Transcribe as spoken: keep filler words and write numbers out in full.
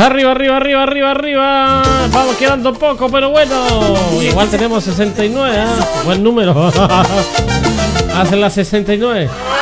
Arriba, arriba, arriba, arriba, arriba. Vamos quedando poco, pero bueno. Igual tenemos sesenta y nueve, ¿eh? Buen número. Hacen las sesenta y nueve.